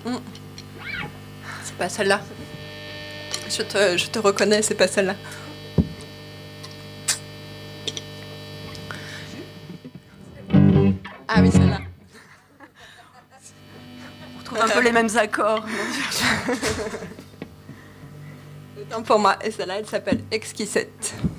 Mm. C'est pas celle-là. Je te reconnais, c'est pas celle-là. Ah oui, celle-là. On retrouve un peu les mêmes accords. Autant pour moi. Et celle-là, elle s'appelle Exquisite.